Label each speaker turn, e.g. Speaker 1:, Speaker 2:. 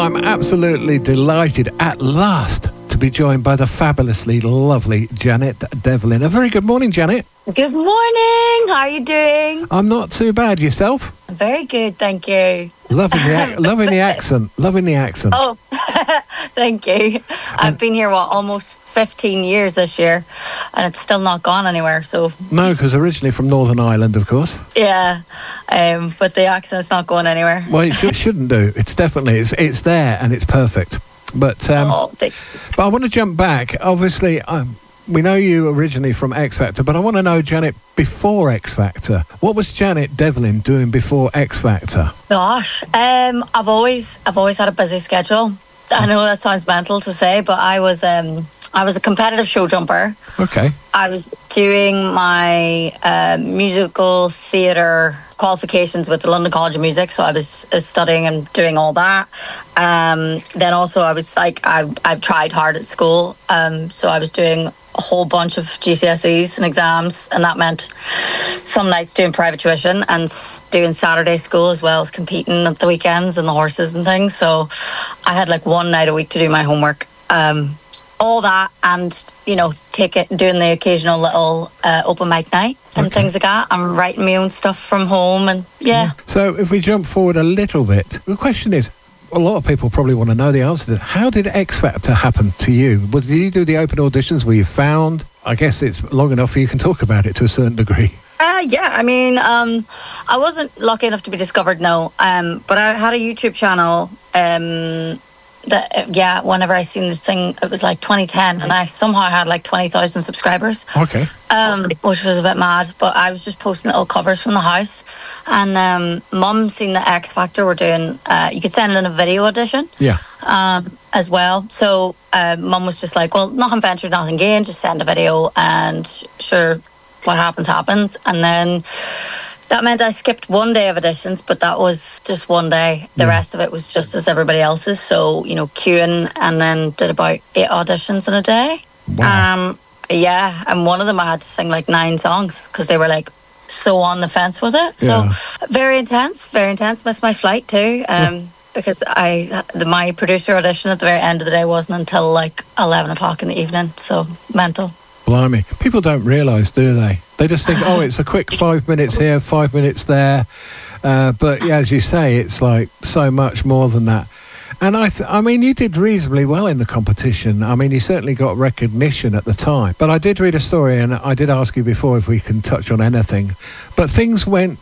Speaker 1: I'm absolutely delighted at last to be joined by the fabulously lovely Janet Devlin. A very good morning, Janet.
Speaker 2: Good morning. How are you doing?
Speaker 1: I'm not too bad. Yourself?
Speaker 2: Very good, thank you.
Speaker 1: Loving the accent. Loving the accent.
Speaker 2: Oh, thank you. I've been here, almost 15 years this year, and it's still not gone anywhere, so...
Speaker 1: No, because originally from Northern Ireland, of course.
Speaker 2: Yeah, but the accent's not going anywhere.
Speaker 1: Well, it shouldn't do. It's definitely, it's there and it's perfect. But,
Speaker 2: thanks.
Speaker 1: but I want to jump back. Obviously, we know you originally from X Factor, but I want to know, Janet, before X Factor. What was Janet Devlin doing before X Factor?
Speaker 2: Gosh, I've always had a busy schedule. I know that sounds mental to say, but I was a competitive show jumper.
Speaker 1: Okay.
Speaker 2: I was doing my musical theatre qualifications with the London College of Music, so I was studying and doing all that. Then also I was I've tried hard at school, so I was doing a whole bunch of GCSEs and exams, and that meant some nights doing private tuition and doing Saturday school as well as competing at the weekends and the horses and things. So I had like one night a week to do my homework. All that, and doing the occasional little open mic night and things like that. I'm writing my own stuff from home, and yeah.
Speaker 1: So if we jump forward a little bit, the question is, a lot of people probably want to know the answer to it. How did X Factor happen to you? Did you do the open auditions? Were you found? I guess it's long enough you can talk about it to a certain degree.
Speaker 2: Yeah, I mean, I wasn't lucky enough to be discovered, no. But I had a YouTube channel. Whenever I seen the thing, it was like 2010, and I somehow had like 20,000 subscribers.
Speaker 1: Okay.
Speaker 2: Which was a bit mad, but I was just posting little covers from the house, and Mum seen the X Factor were doing. You could send in a video audition.
Speaker 1: Yeah.
Speaker 2: As well. So Mum was just like, well, nothing ventured, nothing gained. Just send a video, and sure, what happens happens. And then that meant I skipped one day of auditions, but that was just one day. The rest of it was just as everybody else's. So, queuing, and then did about 8 auditions in a day.
Speaker 1: Wow.
Speaker 2: And one of them I had to sing like 9 songs because they were like so on the fence with it. So very intense. Missed my flight too. Because my producer audition at the very end of the day wasn't until like 11 o'clock in the evening. So mental.
Speaker 1: Blimey. People don't realise, do they? They just think, it's a quick 5 minutes here, 5 minutes there. But yeah, as you say, it's like so much more than that. And I mean, you did reasonably well in the competition. I mean, you certainly got recognition at the time. But I did read a story, and I did ask you before if we can touch on anything. But things went